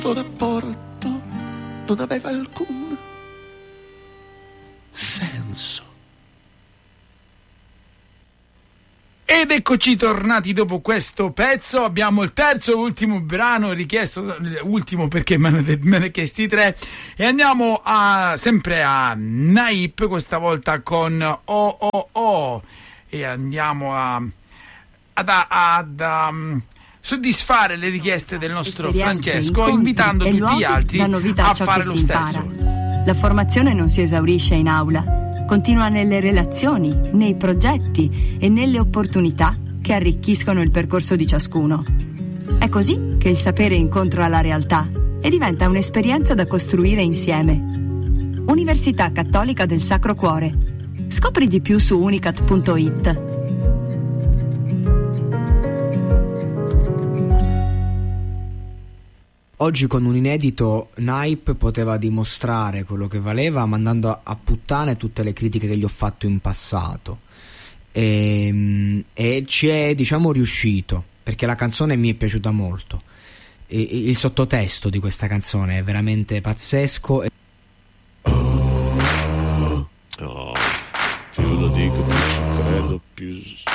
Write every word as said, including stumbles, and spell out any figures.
nostro rapporto non aveva alcun senso. Ed eccoci tornati dopo questo pezzo. Abbiamo il terzo e ultimo brano richiesto, ultimo perché me ne, me ne chiesti tre, e andiamo a, sempre a Naip, questa volta con Oh Oh Oh, e andiamo a ad, ad um, soddisfare le richieste del nostro Esperienze, Francesco, incontri invitando e tutti luoghi gli altri danno vita a a ciò fare che lo si stesso. impara. La formazione non si esaurisce in aula, continua nelle relazioni, nei progetti e nelle opportunità che arricchiscono il percorso di ciascuno. È così che il sapere incontra la realtà e diventa un'esperienza da costruire insieme. Università Cattolica del Sacro Cuore. Scopri di più su unicat punto it. Oggi con un inedito Naip poteva dimostrare quello che valeva, mandando a puttane tutte le critiche che gli ho fatto in passato, e, e ci è, diciamo, riuscito, perché la canzone mi è piaciuta molto. E, il sottotesto di questa canzone è veramente pazzesco.